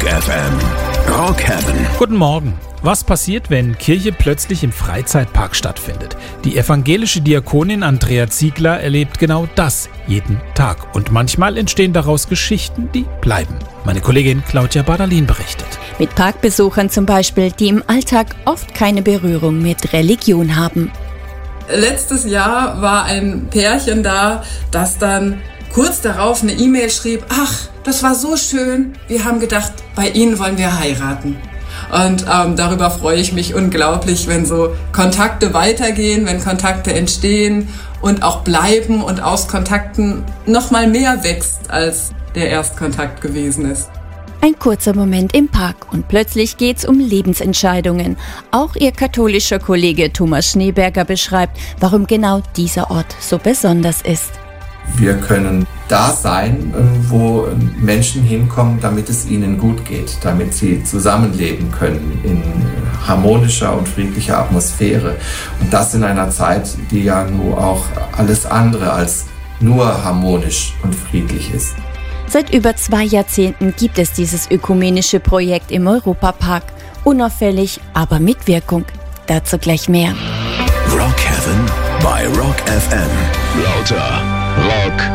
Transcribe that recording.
Rock FM. Rock Heaven. Guten Morgen. Was passiert, wenn Kirche plötzlich im Freizeitpark stattfindet? Die evangelische Diakonin Andrea Ziegler erlebt genau das jeden Tag. Und manchmal entstehen daraus Geschichten, die bleiben. Meine Kollegin Claudia Badalin berichtet. Mit Parkbesuchern zum Beispiel, die im Alltag oft keine Berührung mit Religion haben. Letztes Jahr war ein Pärchen da, das dann kurz darauf eine E-Mail schrieb: Ach, das war so schön, wir haben gedacht, bei Ihnen wollen wir heiraten. Und darüber freue ich mich unglaublich, wenn so Kontakte weitergehen, wenn Kontakte entstehen und auch bleiben und aus Kontakten nochmal mehr wächst, als der Erstkontakt gewesen ist. Ein kurzer Moment im Park und plötzlich geht's um Lebensentscheidungen. Auch ihr katholischer Kollege Thomas Schneeberger beschreibt, warum genau dieser Ort so besonders ist. Wir können da sein, wo Menschen hinkommen, damit es ihnen gut geht, damit sie zusammenleben können in harmonischer und friedlicher Atmosphäre. Und das in einer Zeit, die ja nur auch alles andere als nur harmonisch und friedlich ist. Seit über 2 Jahrzehnten gibt es dieses ökumenische Projekt im Europapark. Unauffällig, aber mit Wirkung. Dazu gleich mehr. Rock Heaven bei Rock FM. Lauter Rock